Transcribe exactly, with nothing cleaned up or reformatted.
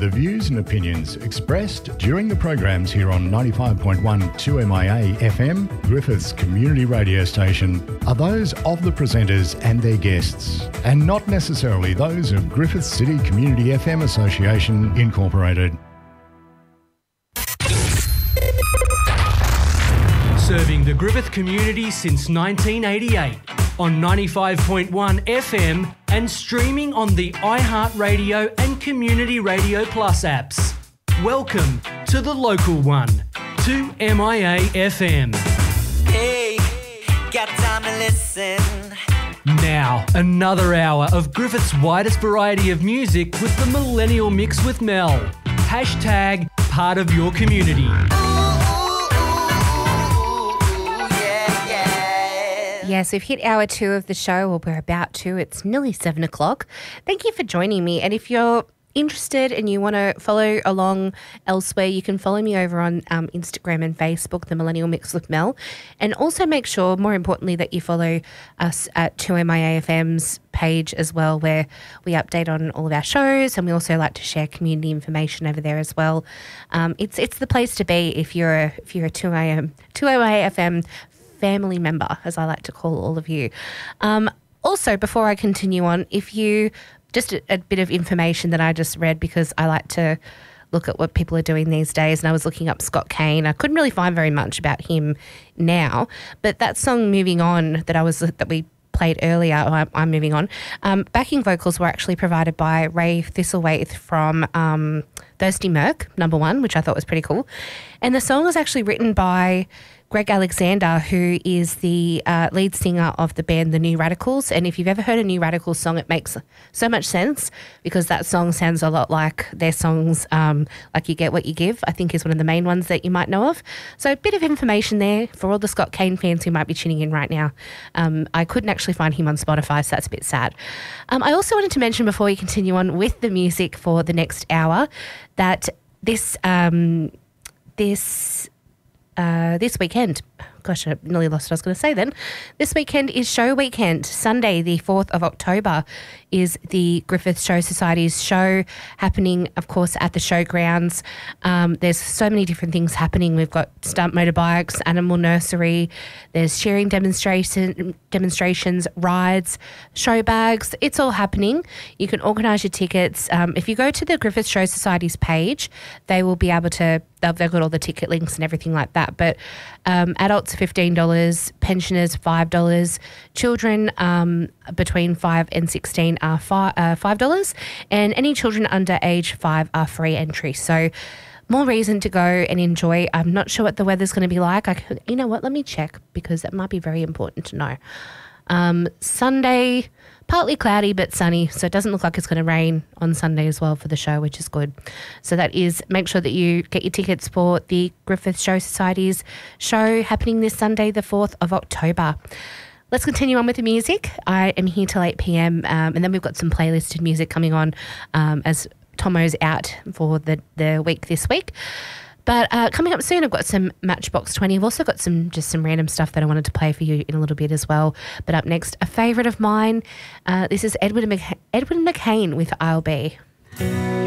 The views and opinions expressed during the programs here on ninety-five point one two M I A F M, Griffiths Community Radio Station, are those of the presenters and their guests, and not necessarily those of Griffiths City Community F M Association Incorporated. Serving the Griffith community since nineteen eighty-eight on ninety-five point one F M and streaming on the iHeartRadio and Community Radio Plus apps. Welcome to the local one, two M I A F M. Hey, got time to listen. Now, another hour of Griffith's widest variety of music with the Millennial Mix with Mel. Hashtag part of your community. Yes, we've hit hour two of the show, or we're about to. It's nearly seven o'clock. Thank you for joining me. And if you're interested and you want to follow along elsewhere, you can follow me over on um, Instagram and Facebook, The Millennial Mix with Mel. And also make sure, more importantly, that you follow us at two M I A F M's page as well, where we update on all of our shows, and we also like to share community information over there as well. Um, it's it's the place to be if you're a, if you're a two M I A F M family member, as I like to call all of you. Um, also, before I continue on, if you, just a, a bit of information that I just read, because I like to look at what people are doing these days, and I was looking up Scott Kane. I couldn't really find very much about him now, but that song Moving On that I was that we played earlier, I'm, I'm moving on, um, backing vocals were actually provided by Ray Thistlethwaite from um, Thirsty Merc, number one, which I thought was pretty cool. And the song was actually written by Greg Alexander, who is the uh, lead singer of the band The New Radicals. And if you've ever heard a New Radicals song, it makes so much sense, because that song sounds a lot like their songs, um, like You Get What You Give, I think is one of the main ones that you might know of. So a bit of information there for all the Scott Kane fans who might be tuning in right now. Um, I couldn't actually find him on Spotify, so that's a bit sad. Um, I also wanted to mention, before we continue on with the music for the next hour, that this um, this... Uh, this weekend, gosh, I nearly lost what I was going to say then. This weekend is show weekend. Sunday, the fourth of October, is the Griffith Show Society's show happening, of course, at the showgrounds. Um, there's so many different things happening. We've got stunt motorbikes, animal nursery, there's sharing demonstration, demonstrations, rides, show bags. It's all happening. You can organise your tickets. Um, if you go to the Griffith Show Society's page, they will be able to, they've, they've got all the ticket links and everything like that. But um, adults are fifteen dollars, pensioners five dollars, children um, between five and sixteen are fi- uh, five dollars, and any children under age five are free entry. So more reason to go and enjoy. I'm not sure what the weather's going to be like. I could, you know what, let me check, because that might be very important to know. Um, Sunday, partly cloudy but sunny, so it doesn't look like it's going to rain on Sunday as well for the show, which is good. So that is, make sure that you get your tickets for the Griffith Show Society's show happening this Sunday, the fourth of October. Let's continue on with the music. I am here till eight p.m. Um, and then we've got some playlisted music coming on um, as Tomo's out for the, the week this week. But uh, coming up soon, I've got some Matchbox twenty. I've also got some just some random stuff that I wanted to play for you in a little bit as well. But up next, a favourite of mine. Uh, this is Edward, Mc- Edward McCain with I'll Be.